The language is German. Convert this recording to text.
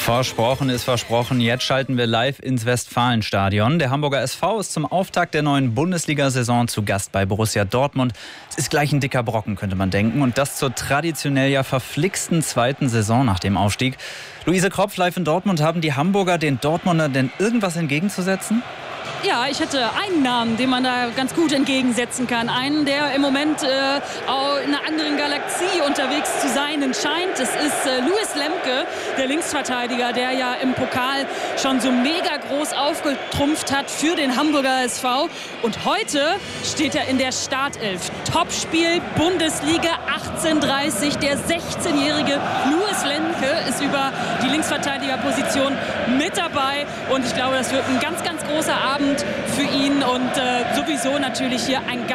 Versprochen ist versprochen. Jetzt schalten wir live ins Westfalenstadion. Der Hamburger SV ist zum Auftakt der neuen Bundesliga-Saison zu Gast bei Borussia Dortmund. Es ist gleich ein dicker Brocken, könnte man denken. Und das zur traditionell ja verflixten zweiten Saison nach dem Aufstieg. Luise Kropf, live in Dortmund. Haben die Hamburger den Dortmundern denn irgendwas entgegenzusetzen? Ja, ich hätte einen Namen, den man da ganz gut entgegensetzen kann. Einen, der im Moment auch in einer anderen Galaxie unterwegs zu sein scheint. Das ist Louis Lemke, der Linksverteidiger, der ja im Pokal schon so mega groß aufgetrumpft hat für den Hamburger SV. Und heute steht er in der Startelf. Topspiel Bundesliga 18:30. Der 16-jährige Louis Lemke ist über die Linksverteidigerposition mit dabei. Und ich glaube, das wird ein ganz, ganz großer Abend für ihn und sowieso natürlich hier ein